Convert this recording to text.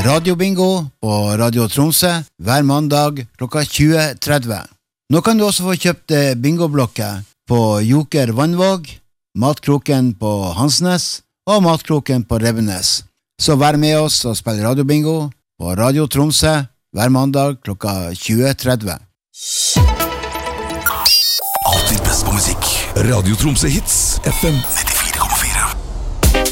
Radiobingo på Radio Tromsø hver mandag klokka 20:30. Nå kan du også få kjøpt bingoblokker på Joker Vannvåg, Matkroken på Hansnes og Matkroken på Revenes. Så vær med oss og spill radiobingo på Radio Tromsø hver mandag klokka 20:30. Alltid best på musikk. Radio Tromsø Hits FM 90.